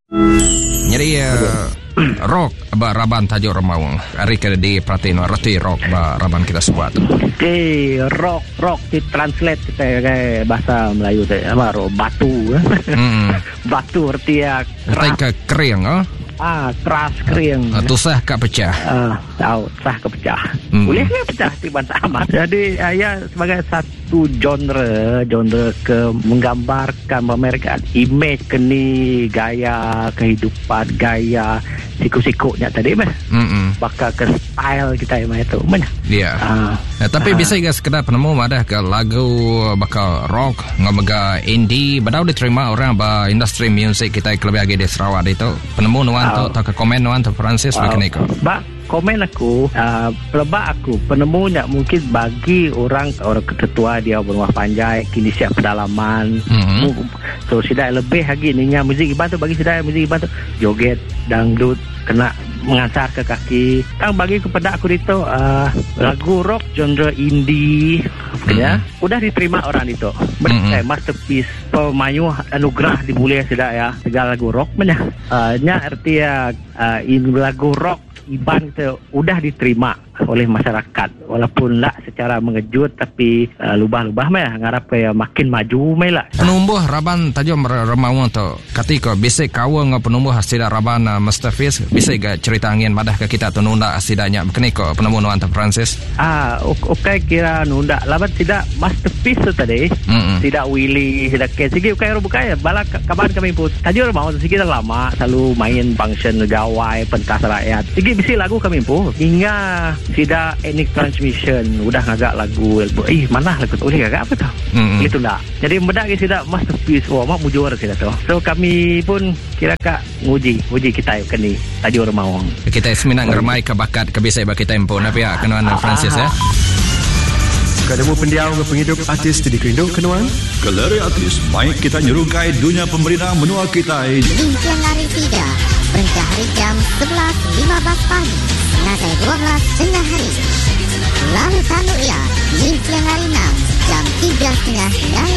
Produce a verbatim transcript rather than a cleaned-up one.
Jadi uh, rock ba Raban tajuk remawang. Hari ke di Pratino reti rock ba Raban kita sebuat. Okey, rock rock di translate kita ke bahasa Melayu tu apa batu. Hmm. Batu arti ya keras. Ke kering ah. Ah, keras kering. Uh, tusah kat pecah. Ah, tahu sah ke pecah. Hmm. Boleh ke pecah di bantah amat. Jadi uh, ya sebagai satu genre, genre ke menggambarkan memamerkan image keni gaya kehidupan, gaya siku-sikunya tadi mah. Hmm. Bakal ke style kita yang itu mana. Ya. Ah. Nah, tapi ah. bisa juga sekedar penemu ada ke lagu bakal rock ngomega indie badau diterima orang ba industri music kita lebih lagi di Sarawak itu. Penemu nuan tu tak ke komen nuan tu Francis uh, begini ko. Ba komen aku uh, pelebak aku penemunya mungkin bagi orang orang ketetua dia berumah panjai kini siap pedalaman. Mm-hmm. So sudah lebih lagi ninya muzik iban tu bagi sudah muzik iban tu joget dangdut kena mengantar ke kaki. Kang bagi kepada aku itu uh, lagu rock genre indie mm-hmm. ya udah diterima orang itu. Berarti mm-hmm. masterpiece pemayu anugerah dibulih sudah ya segala lagu rock mana. Uh, nya arti ya uh, in lagu rock iban itu udah diterima oleh masyarakat walaupun lah secara mengejut tapi uh, lubah-lubah mah ngarap ya makin maju mah lah. Penumbuh Raban tajam remawang tu ketika bisa kawan dengan penumbuh hasida Raban uh, masterpiece bisa ga cerita angin madah ke kita tu nunda hasidanya begini ko penumbuh nuan Francis. Ah okey kira nunda laban tidak masterpiece tu tadi. Mm-hmm. Tidak Willy tidak ke sigi okey ro buka ya bala kaban kami pun tajam remawang tu sigi dah lama selalu main function gawai pentas rakyat. Sigi bisi lagu kami pun hingga tidak any transmission udah ngagak lagu eh mana lagu tu boleh ngagak apa tu mm-hmm. gitu tak jadi mendak ke tidak masterpiece wah mak mujur kita tu so kami pun kira kak nguji nguji kita kini tadi orang mawang kita seminang ngermai ke bakat ke bisa kita impun tapi ya kenuan Francis ya kademu pendiau ke penghidup artis di kerindu kenuan galeri artis baik kita nyerungkai dunia pemerintah menua kita bincang hari tiga berita hari jam sebelas lima belas pagi sampai dua belas tengah hari lalu tanu ya bincang hari enam jam tiga setengah